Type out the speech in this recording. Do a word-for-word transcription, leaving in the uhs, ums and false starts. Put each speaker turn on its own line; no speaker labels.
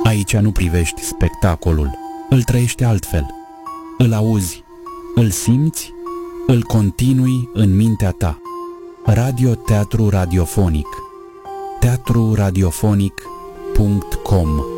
Aici nu privești spectacolul, îl trăiești altfel. Îl auzi, îl simți, îl continui în mintea ta. Radio-teatru radiofonic. teatru radiofonic punct com